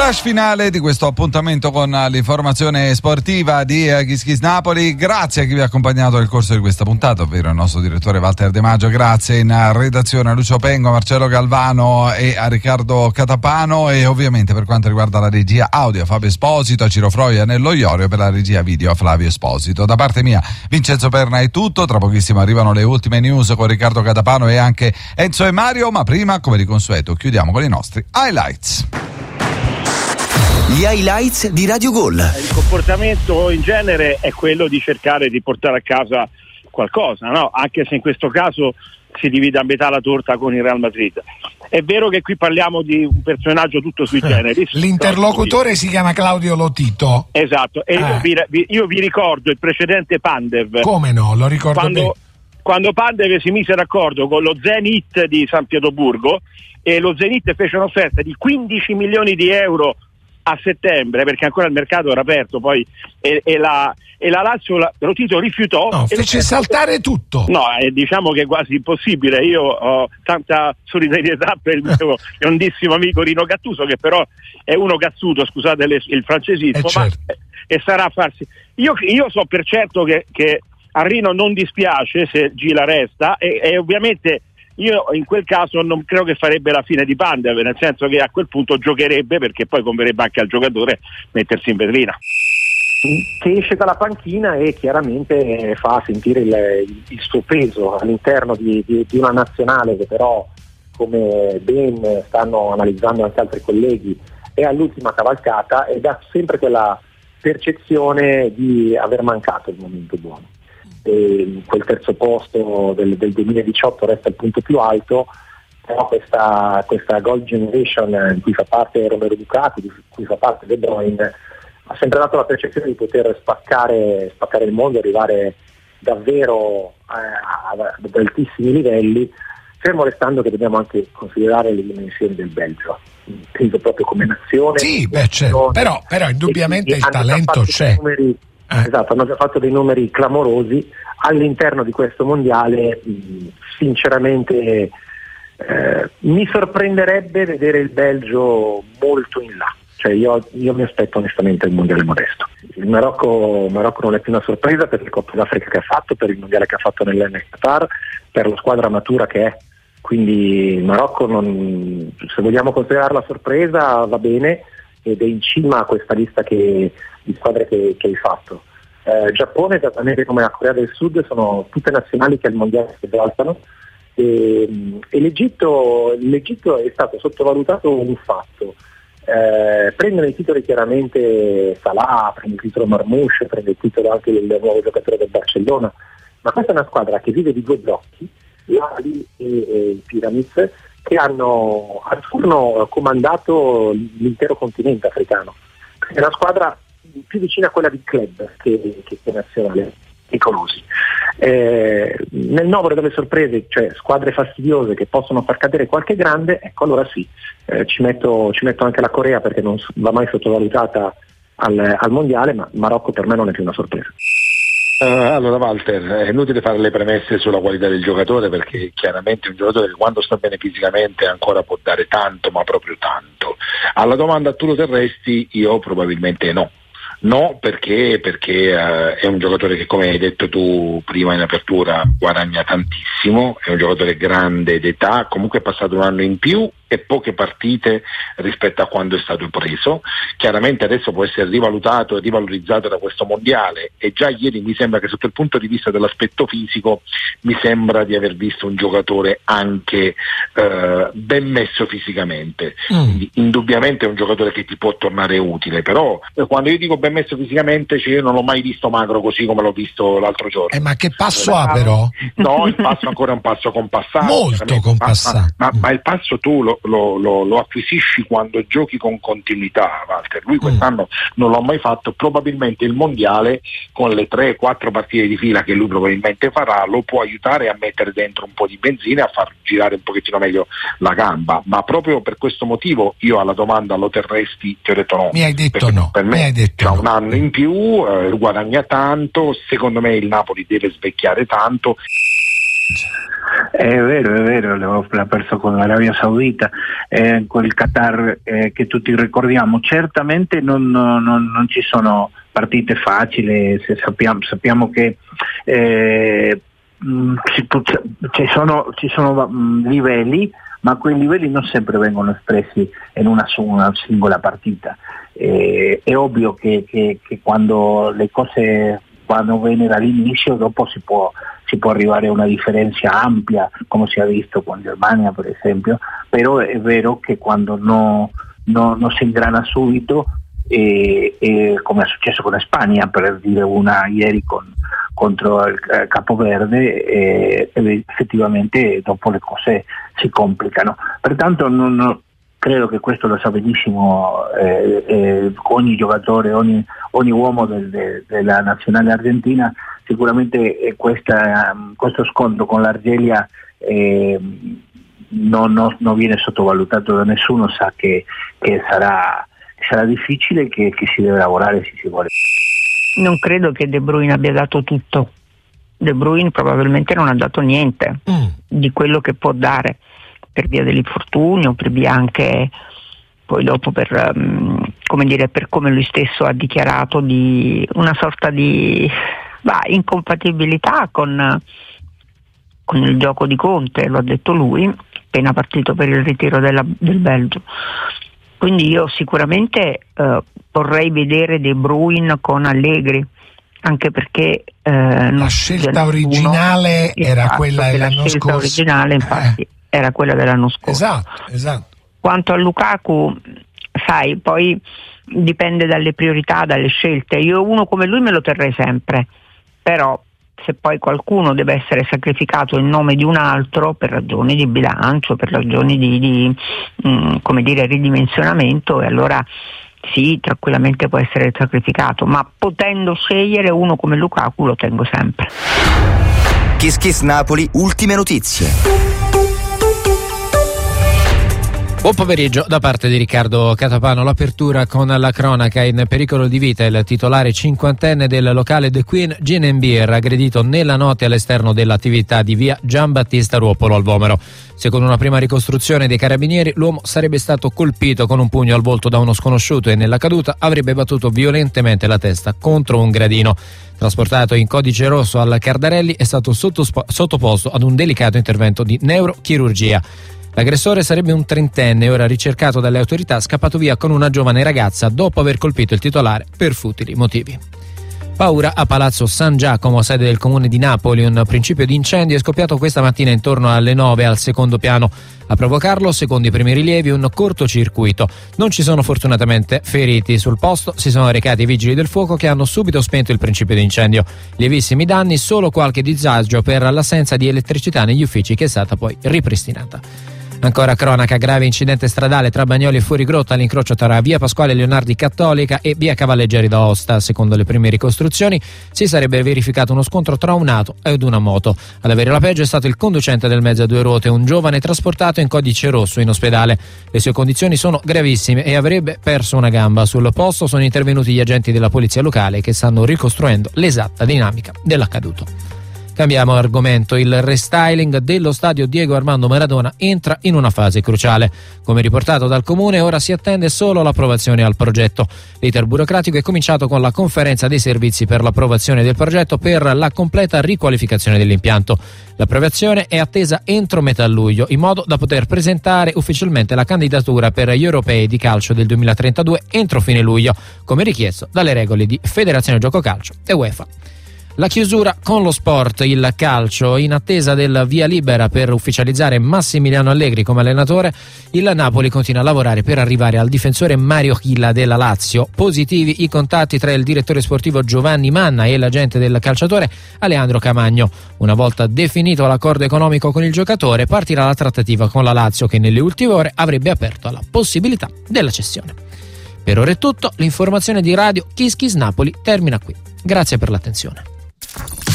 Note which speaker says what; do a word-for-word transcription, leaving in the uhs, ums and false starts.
Speaker 1: Flash finale di questo appuntamento con l'informazione sportiva di Kiss Kiss Napoli. Grazie a chi vi ha accompagnato nel corso di questa puntata, ovvero il nostro direttore Walter De Maggio. Grazie in redazione a Lucio Pengo, Marcello Galvano e a Riccardo Catapano, e ovviamente per quanto riguarda la regia audio Fabio Esposito, a Ciro Froi e Anello Iorio, per la regia video Flavio Esposito. Da parte mia Vincenzo Perna è tutto, tra pochissimo arrivano le ultime news con Riccardo Catapano e anche Enzo e Mario, ma prima, come di consueto, chiudiamo con i nostri highlights.
Speaker 2: Gli highlights di Radio Gol.
Speaker 3: Il comportamento in genere è quello di cercare di portare a casa qualcosa, no? Anche se in questo caso si divide a metà la torta con il Real Madrid. È vero che qui parliamo di un personaggio tutto sui generis.
Speaker 4: L'interlocutore si chiama Claudio Lotito.
Speaker 3: Esatto, e eh. io, vi, io vi ricordo il precedente Pandev.
Speaker 4: Come no, lo ricordo
Speaker 3: quando,
Speaker 4: bene.
Speaker 3: Quando Pandev si mise d'accordo con lo Zenit di San Pietroburgo, e lo Zenit fece un'offerta di quindici milioni di euro a settembre, perché ancora il mercato era aperto, poi e, e, la, e la Lazio la, Lotito rifiutò.
Speaker 4: No, fece saltare tutto.
Speaker 3: No, è, diciamo che è quasi impossibile. Io ho tanta solidarietà per il mio grandissimo amico Rino Gattuso, che però è uno cazzuto, scusate le, il francesismo,
Speaker 4: eh certo.
Speaker 3: ma e sarà a farsi. Io, io so per certo che, che a Rino non dispiace se Gila resta, e, e ovviamente io in quel caso non credo che farebbe la fine di Pandev, nel senso che a quel punto giocherebbe, perché poi converrebbe anche al giocatore mettersi in vetrina.
Speaker 5: Che esce dalla panchina e chiaramente fa sentire il, il suo peso all'interno di, di, di una nazionale che però, come ben stanno analizzando anche altri colleghi, è all'ultima cavalcata e dà sempre quella percezione di aver mancato il momento buono. E quel terzo posto del, del duemiladiciotto resta il punto più alto, però questa, questa Gold Generation in cui fa parte Romero Ducati, di cui fa parte De Bruyne, ha sempre dato la percezione di poter spaccare, spaccare il mondo, arrivare davvero a, a, ad altissimi livelli, fermo restando che dobbiamo anche considerare le dimensioni del Belgio, inteso proprio come nazione.
Speaker 4: Sì, beh, certo. però, però indubbiamente il talento c'è.
Speaker 5: Numeri, Eh. Esatto, hanno già fatto dei numeri clamorosi all'interno di questo mondiale. Mh, sinceramente eh, mi sorprenderebbe vedere il Belgio molto in là, cioè io, io mi aspetto onestamente il mondiale modesto. Il Marocco, Marocco non è più una sorpresa per le Coppe d'Africa che ha fatto, per il mondiale che ha fatto nell'N Qatar, per la squadra matura che è, quindi il Marocco non, se vogliamo considerarla sorpresa va bene, ed è in cima a questa lista che, di squadre che, che hai fatto. Eh, Giappone, esattamente come la Corea del Sud, sono tutte nazionali che al mondiale si esaltano, e, e l'Egitto, l'Egitto è stato sottovalutato un fatto. Eh, prendono i titoli chiaramente Salah, prende il titolo Marmouche, prende il titolo anche il nuovo giocatore del Barcellona, ma questa è una squadra che vive di due blocchi, l'Ali e, e il Pyramids, che hanno a turno comandato l'intero continente africano. È una squadra più vicina a quella di club che, che, che nazionale, pericolosi. Eh, nel novero delle sorprese, cioè squadre fastidiose che possono far cadere qualche grande, ecco allora sì, eh, ci, metto, ci metto anche la Corea, perché non va mai sottovalutata al, al mondiale, ma il Marocco per me non è più una sorpresa.
Speaker 6: Uh, allora Walter, è inutile fare le premesse sulla qualità del giocatore, perché chiaramente è un giocatore che quando sta bene fisicamente ancora può dare tanto, ma proprio tanto. Alla domanda tu lo terresti, io probabilmente no. No, perché, perché uh, è un giocatore che, come hai detto tu prima in apertura, guadagna tantissimo, è un giocatore grande d'età, comunque è passato un anno in più e poche partite rispetto a quando è stato preso. Chiaramente adesso può essere rivalutato e rivalorizzato da questo mondiale, e già ieri mi sembra che sotto il punto di vista dell'aspetto fisico mi sembra di aver visto un giocatore anche uh, ben messo fisicamente. Mm. Quindi indubbiamente è un giocatore che ti può tornare utile, però quando io dico ben messo fisicamente, cioè io non l'ho mai visto magro così come l'ho visto l'altro giorno.
Speaker 4: Eh, ma che passo ha però?
Speaker 6: No, il passo ancora è un passo compassato.
Speaker 4: Molto compassato.
Speaker 6: Ma, ma, ma il passo tu lo, lo, lo, lo acquisisci quando giochi con continuità, Walter. Lui quest'anno mm. non l'ho mai fatto, probabilmente il mondiale con le tre quattro partite di fila che lui probabilmente farà lo può aiutare a mettere dentro un po' di benzina e a far girare un pochettino meglio la gamba, ma proprio per questo motivo io alla domanda lo terresti ti ho detto no.
Speaker 4: Mi hai detto no.
Speaker 6: Per me
Speaker 4: Mi hai detto
Speaker 6: ha
Speaker 4: no.
Speaker 6: un anno in più, eh, guadagna tanto, secondo me il Napoli deve svecchiare tanto.
Speaker 7: È vero, è vero, l'ha perso con l'Arabia Saudita, eh, quel Qatar eh, che tutti ricordiamo. Certamente non, non, non ci sono partite facili, se sappiamo, sappiamo che eh, ci, ci sono, ci sono livelli, ma quei livelli non sempre vengono espressi in una, una singola partita. Eh, è ovvio che, che, che quando le cose vanno bene dall'inizio, dopo si può, si può arrivare a una differenza ampia, come si è visto con Germania per esempio, però è vero che quando no, no, non si ingrana subito, e, e come è successo con Spagna, per dire una ieri con, contro il eh, Capoverde, e, e effettivamente dopo le cose si complicano. Pertanto non, non credo che questo lo sa benissimo eh, eh, ogni giocatore, ogni, ogni uomo del, de, della nazionale argentina. Sicuramente eh, questa, um, questo scontro con l'Argelia eh, non, non, non viene sottovalutato da nessuno, sa che, che sarà, sarà difficile, che, che si deve lavorare se si vuole.
Speaker 8: Non credo che De Bruyne abbia dato tutto. De Bruyne probabilmente non ha dato niente mm. di quello che può dare, per via dell'infortunio, per via anche poi dopo per um, come dire, per come lui stesso ha dichiarato, di una sorta di bah, incompatibilità con, con il gioco di Conte, lo ha detto lui, appena partito per il ritiro della, del Belgio. Quindi io sicuramente uh, vorrei vedere De Bruyne con Allegri, anche perché eh,
Speaker 4: la scelta originale era
Speaker 8: esatto,
Speaker 4: quella dell'anno
Speaker 8: la scelta
Speaker 4: scorso.
Speaker 8: originale infatti eh. era quella dell'anno scorso.
Speaker 4: Esatto, esatto.
Speaker 8: Quanto a Lukaku, sai, poi dipende dalle priorità, dalle scelte. Io uno come lui me lo terrei sempre, però se poi qualcuno deve essere sacrificato in nome di un altro per ragioni di bilancio, per ragioni di, di mh, come dire, ridimensionamento, e allora sì, tranquillamente può essere sacrificato, ma potendo scegliere uno come Lukaku lo tengo sempre.
Speaker 2: Kiss Kiss Napoli, ultime notizie.
Speaker 9: Buon pomeriggio da parte di Riccardo Catapano. L'apertura con la cronaca: in pericolo di vita il titolare cinquantenne del locale The Queen Gin and Beer, aggredito nella notte all'esterno dell'attività di via Giambattista Ruopolo al Vomero. Secondo una prima ricostruzione dei carabinieri, l'uomo sarebbe stato colpito con un pugno al volto da uno sconosciuto e nella caduta avrebbe battuto violentemente la testa contro un gradino. Trasportato in codice rosso al Cardarelli, è stato sottospo- sottoposto ad un delicato intervento di neurochirurgia. L'aggressore sarebbe un trentenne, ora ricercato dalle autorità, scappato via con una giovane ragazza dopo aver colpito il titolare per futili motivi. Paura a Palazzo San Giacomo, sede del comune di Napoli. Un principio di incendio è scoppiato questa mattina intorno alle nove al secondo piano. A provocarlo, secondo i primi rilievi, un cortocircuito. Non ci sono fortunatamente feriti. Sul posto si sono recati i vigili del fuoco che hanno subito spento il principio di incendio. Lievissimi danni, solo qualche disagio per l'assenza di elettricità negli uffici, che è stata poi ripristinata. Ancora cronaca: grave incidente stradale tra Bagnoli e Fuorigrotta all'incrocio tra via Pasquale Leonardi Cattolica e via Cavalleggeri d'Aosta. Secondo le prime ricostruzioni si sarebbe verificato uno scontro tra un'auto ed una moto. Ad avere la peggio è stato il conducente del mezzo a due ruote, un giovane trasportato in codice rosso in ospedale. Le sue condizioni sono gravissime e avrebbe perso una gamba. Sul posto sono intervenuti gli agenti della polizia locale che stanno ricostruendo l'esatta dinamica dell'accaduto. Cambiamo argomento. Il restyling dello stadio Diego Armando Maradona entra in una fase cruciale. Come riportato dal comune, ora si attende solo l'approvazione al progetto. L'iter burocratico è cominciato con la conferenza dei servizi per l'approvazione del progetto per la completa riqualificazione dell'impianto. L'approvazione è attesa entro metà luglio, in modo da poter presentare ufficialmente la candidatura per gli europei di calcio del duemilatrentadue entro fine luglio, come richiesto dalle regole di Federazione Gioco Calcio e UEFA. La chiusura con lo sport, il calcio. In attesa del via libera per ufficializzare Massimiliano Allegri come allenatore, il Napoli continua a lavorare per arrivare al difensore Mario Chilla della Lazio. Positivi i contatti tra il direttore sportivo Giovanni Manna e l'agente del calciatore Aleandro Camagno. Una volta definito l'accordo economico con il giocatore, partirà la trattativa con la Lazio, che nelle ultime ore avrebbe aperto alla possibilità della cessione. Per ora è tutto. L'informazione di Radio Kiss Kiss Napoli termina qui. Grazie per l'attenzione.